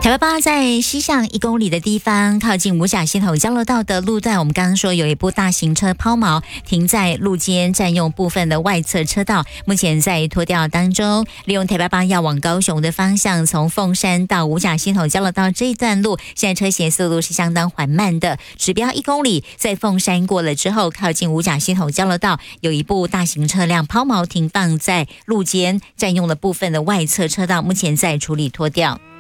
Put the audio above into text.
台北八在西向1公里的地方，靠近五甲溪头交流道的路段，我们刚刚说有一部大型车抛锚停在路肩，占用部分的外侧车道，目前在拖吊当中。利用台北八要往高雄的方向，从凤山到五甲溪头交流道这一段路，现在车行速度是相当缓慢的，指标1公里，在凤山过了之后，靠近五甲溪头交流道有一部大型车辆抛锚停放在路肩，占用了部分的外侧车道，目前在处理拖吊。